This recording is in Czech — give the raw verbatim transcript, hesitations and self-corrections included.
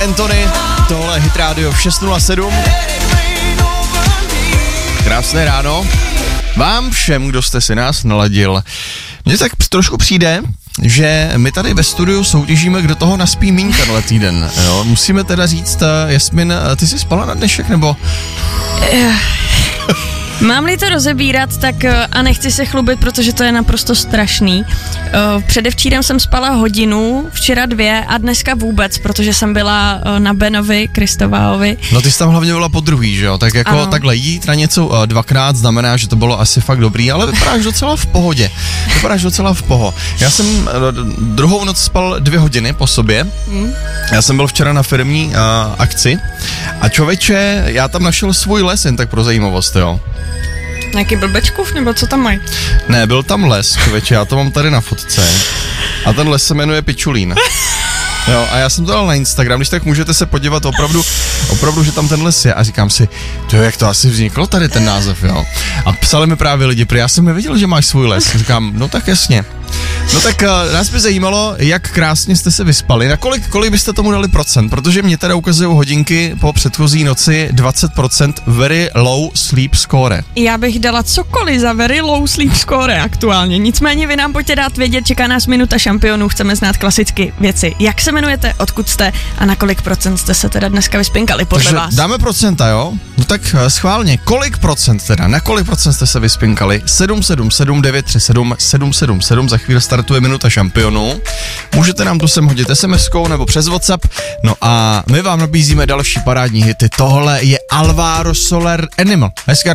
Anthony, tohle je Hit Radio v šest nula sedm. Krásné ráno. Vám všem, kdo jste si nás naladil. Mně tak trošku přijde, že my tady ve studiu soutěžíme, kdo toho naspí míň tenhle týden. Jo? Musíme teda říct, Jasmin, ty jsi spala na dnešek, nebo? Mám-li to rozebírat, tak a nechci se chlubit, protože to je naprosto strašný. Předevčírem jsem spala hodinu, včera dvě a dneska vůbec, protože jsem byla na Benovi, Kristoválovi. No ty jsi tam hlavně byla po druhý, že jo? Tak jako ano. Takhle jít na něco dvakrát znamená, že to bylo asi fakt dobrý, ale vypadáš docela v pohodě. Vypadáš docela v poho. Já jsem druhou noc spal dvě hodiny po sobě. Hmm. Já jsem byl včera na firmní uh, akci a člověče, já tam našel svůj les, jen tak pro zajímavost, jo. Nějaký blbečkův, nebo co tam mají? Ne, byl tam les, člověče, já to mám tady na fotce. A ten les se jmenuje Pičulín. Jo, a já jsem to dal na Instagram, když tak můžete se podívat opravdu, opravdu, že tam ten les je. A říkám si, to jak to asi vzniklo tady ten název, jo. A psali mi právě lidi, protože já jsem nevěděl, že máš svůj les. Říkám, no tak jasně. No tak uh, nás by zajímalo, jak krásně jste se vyspali. Na kolik, kolik byste tomu dali procent? Protože mě teda ukazují hodinky po předchozí noci dvacet procent very low sleep score. Já bych dala cokoliv za very low sleep score aktuálně. Nicméně vy nám pojďte dát vědět, čeká nás minuta šampionů, chceme znát klasicky věci. Jak se jmenujete, odkud jste a na kolik procent jste se teda dneska vyspinkali podle Takže vás? Dáme procenta, jo? No tak uh, schválně, kolik procent teda, na kolik procent jste se vyspinkali? sedm sedm sedm devět tři sedm sedm sedm sedm, za chvíli startuje minuta šampionů. Můžete nám to sem hodit es em eskou nebo přes WhatsApp. No a my vám nabízíme další parádní hity. Tohle je Alvaro Soler Animal. Hezká